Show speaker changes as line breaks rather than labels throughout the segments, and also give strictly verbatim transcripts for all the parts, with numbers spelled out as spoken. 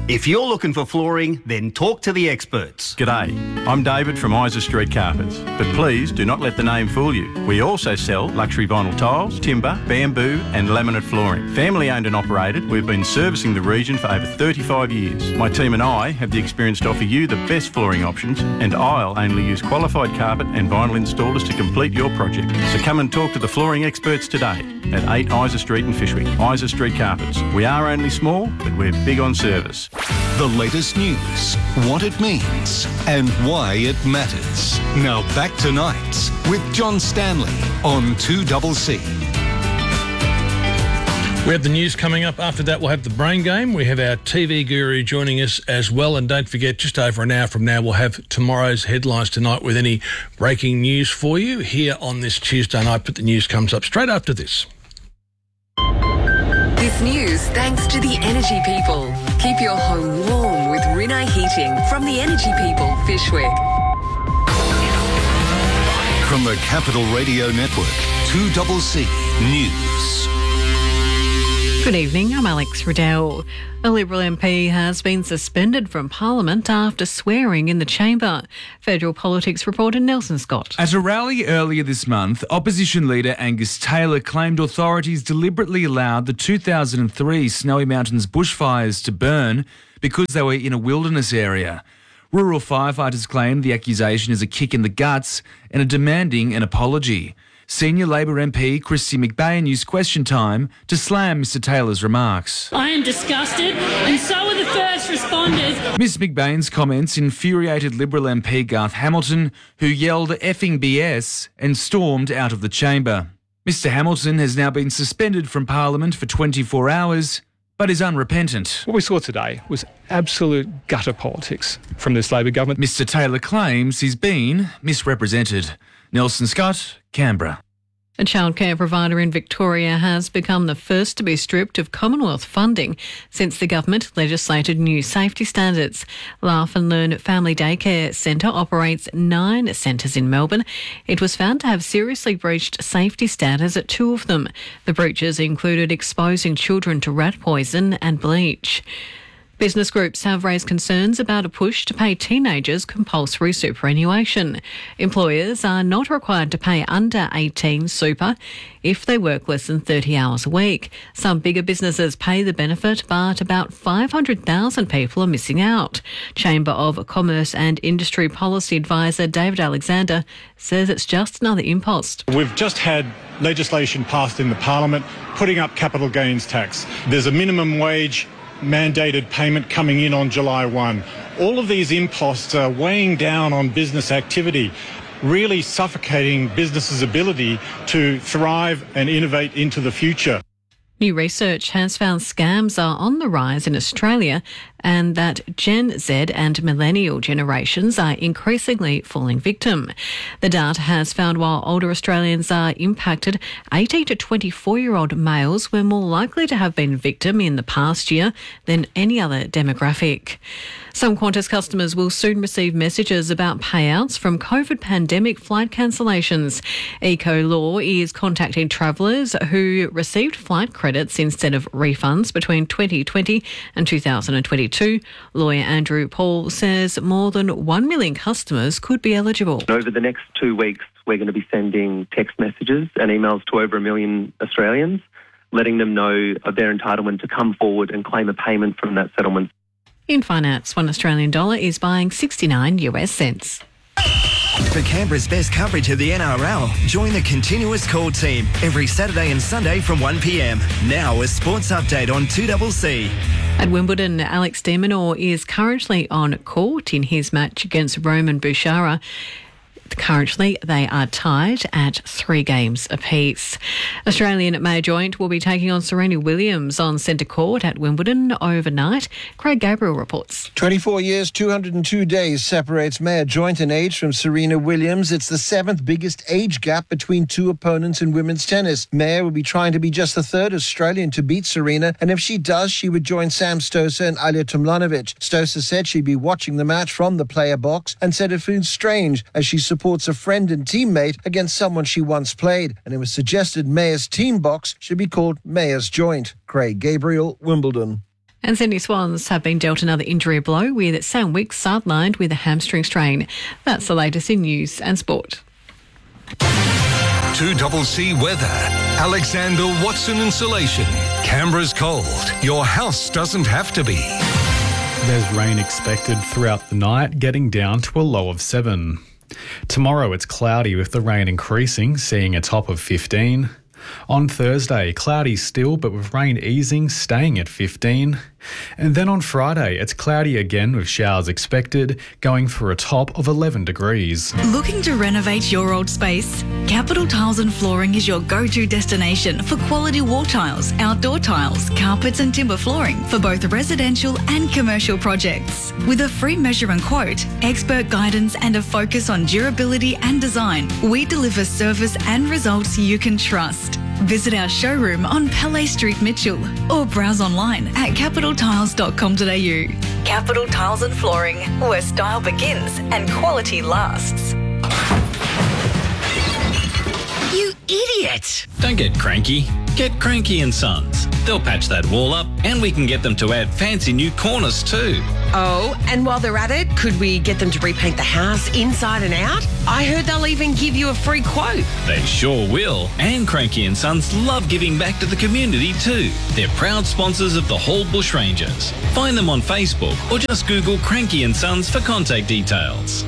If you're looking for flooring, then talk to the experts.
G'day, I'm David from Isa Street Carpets, but please do not let the name fool you. We also sell luxury vinyl tiles, timber, bamboo and laminate flooring. Family owned and operated, we've been servicing the region for over thirty-five years. My team and I have the experience to offer you the best flooring options, and I'll only use qualified carpet and vinyl installers to complete your project. So come and talk to the flooring experts today at eight Isa Street in Fyshwick. Isa Street Carpets. We are only small, but we're big on service.
The latest news, what it means and why it matters. Now back to Nights with John Stanley on two C C.
We have the news coming up. After that, we'll have the Brain Game. We have our T V guru joining us as well. And don't forget, just over an hour from now, we'll have tomorrow's headlines tonight with any breaking news for you here on this Tuesday night. But the news comes up straight after this.
This news thanks to the Energy People. Keep your home warm with Rinnai Heating from the Energy People, Fyshwick.
From the Capital Radio Network, two C C News.
Good evening, I'm Alex Riddell. A Liberal M P has been suspended from Parliament after swearing in the chamber. Federal Politics reporter Nelson Scott.
At a rally earlier this month, opposition leader Angus Taylor claimed authorities deliberately allowed the two thousand three Snowy Mountains bushfires to burn because they were in a wilderness area. Rural firefighters claim the accusation is a kick in the guts and are demanding an apology. Senior Labor M P Christy McBain used question time to slam Mr Taylor's remarks.
I am disgusted, and so are the first responders.
Miss McBain's comments infuriated Liberal M P Garth Hamilton, who yelled effing B S and stormed out of the chamber. Mr Hamilton has now been suspended from Parliament for twenty-four hours, but is unrepentant.
What we saw today was absolute gutter politics from this Labor government.
Mr Taylor claims he's been misrepresented. Nelson Scott, Canberra.
A childcare provider in Victoria has become the first to be stripped of Commonwealth funding since the government legislated new safety standards. Laugh and Learn Family Daycare Centre operates nine centres in Melbourne. It was found to have seriously breached safety standards at two of them. The breaches included exposing children to rat poison and bleach. Business groups have raised concerns about a push to pay teenagers compulsory superannuation. Employers are not required to pay under eighteen super if they work less than thirty hours a week. Some bigger businesses pay the benefit, but about five hundred thousand people are missing out. Chamber of Commerce and Industry Policy Advisor David Alexander says it's just another impost.
We've just had legislation passed in the Parliament putting up capital gains tax. There's a minimum wage mandated payment coming in on July first. All of these imposts are weighing down on business activity, really suffocating businesses' ability to thrive and innovate into the future.
New research has found scams are on the rise in Australia and that Gen Z and millennial generations are increasingly falling victim. The data has found while older Australians are impacted, eighteen to twenty-four-year-old males were more likely to have been victim in the past year than any other demographic. Some Qantas customers will soon receive messages about payouts from COVID pandemic flight cancellations. EcoLaw is contacting travellers who received flight credits instead of refunds between twenty twenty and two thousand twenty-two. Lawyer Andrew Paul says more than one million customers could be eligible.
Over the next two weeks, we're going to be sending text messages and emails to over a million Australians, letting them know of their entitlement to come forward and claim a payment from that settlement.
In finance, one Australian dollar is buying sixty-nine US cents.
For Canberra's best coverage of the N R L, join the Continuous Call team every Saturday and Sunday from one p m. Now a sports update on two C C.
At Wimbledon, Alex de Minaur is currently on court in his match against Roman Bouchara. Currently, they are tied at three games apiece. Australian Mayor Joint will be taking on Serena Williams on centre court at Wimbledon overnight. Craig Gabriel reports.
twenty-four years, two hundred two days separates Mayor Joint in age from Serena Williams. It's the seventh biggest age gap between two opponents in women's tennis. Mayor will be trying to be just the third Australian to beat Serena, and if she does, she would join Sam Stosur and Alja Tomljanovic. Stosur said she'd be watching the match from the player box and said it feels strange as she supports a friend and teammate against someone she once played, and it was suggested Mayor's team box should be called Mayor's Joint. Craig Gabriel, Wimbledon.
And Sydney Swans have been dealt another injury blow with Sam Wicks sidelined with a hamstring strain. That's the latest in news and sport.
two C weather. Alexander Watson Insulation. Canberra's cold. Your house doesn't have to be.
There's rain expected throughout the night, getting down to a low of seven. Tomorrow it's cloudy with the rain increasing, seeing a top of fifteen. On Thursday, cloudy still, but with rain easing, staying at fifteen. And then on Friday, it's cloudy again with showers expected, going for a top of eleven degrees.
Looking to renovate your old space? Capital Tiles and Flooring is your go-to destination for quality wall tiles, outdoor tiles, carpets and timber flooring for both residential and commercial projects. With a free measure and quote, expert guidance and a focus on durability and design, we deliver service and results you can trust. Visit our showroom on Palais Street, Mitchell, or browse online at capital tiles dot com dot a u. Capital Tiles and Flooring, where style begins and quality lasts.
You idiot!
Don't get cranky. Get Cranky and Sons. They'll patch that wall up and we can get them to add fancy new corners too.
Oh, and while they're at it, could we get them to repaint the house inside and out? I heard they'll even give you a free quote.
They sure will. And Cranky and Sons love giving back to the community too. They're proud sponsors of the Hall Bushrangers. Find them on Facebook or just Google Cranky and Sons for contact details.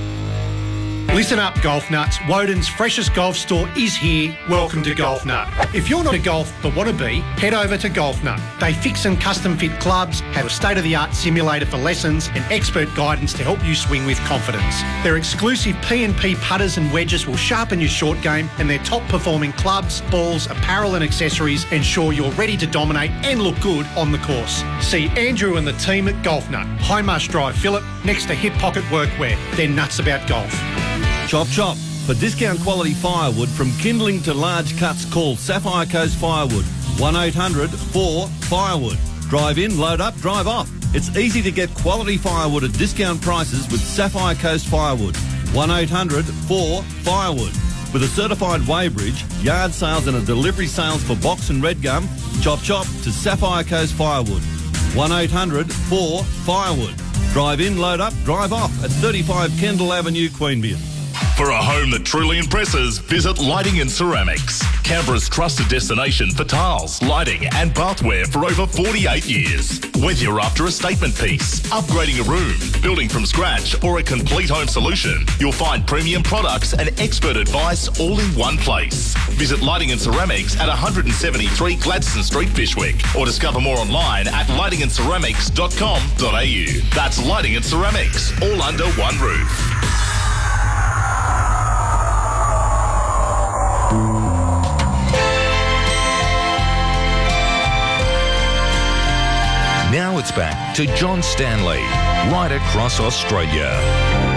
Listen up, Golf Nuts. Woden's freshest golf store is here. Welcome to Golf Nut. If you're not a golf but want to be, head over to Golf Nut. They fix and custom fit clubs, have a state-of-the-art simulator for lessons and expert guidance to help you swing with confidence. Their exclusive P and P putters and wedges will sharpen your short game, and their top-performing clubs, balls, apparel and accessories ensure you're ready to dominate and look good on the course. See Andrew and the team at Golf Nut, High Marsh Drive, Phillip, next to Hip Pocket Workwear. They're nuts about golf.
Chop chop. For discount quality firewood from kindling to large cuts, call Sapphire Coast Firewood. one eight hundred four firewood. Drive in, load up, drive off. It's easy to get quality firewood at discount prices with Sapphire Coast Firewood. one eight hundred four firewood. With a certified weighbridge, yard sales and a delivery sales for box and red gum, chop chop to Sapphire Coast Firewood. one eight hundred four firewood. Drive in, load up, drive off at thirty-five Kendall Avenue, Queanbeyan.
For a home that truly impresses, visit Lighting and Ceramics. Canberra's trusted destination for tiles, lighting and bathware for over forty-eight years. Whether you're after a statement piece, upgrading a room, building from scratch or a complete home solution, you'll find premium products and expert advice all in one place. Visit Lighting and Ceramics at one seventy-three Gladstone Street, Fyshwick, or discover more online at lighting and ceramics dot com dot a u. That's Lighting and Ceramics, all under one roof.
Now it's back to John Stanley, right across Australia.